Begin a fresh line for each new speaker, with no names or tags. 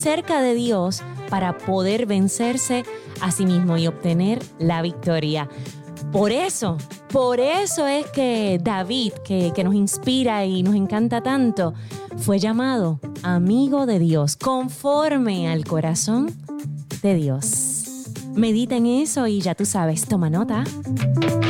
cerca de Dios para poder vencerse a sí mismo y obtener la victoria. Por eso es que David, que nos inspira y nos encanta tanto, fue llamado amigo de Dios, conforme al corazón de Dios. Medita en eso y ya tú sabes, toma nota.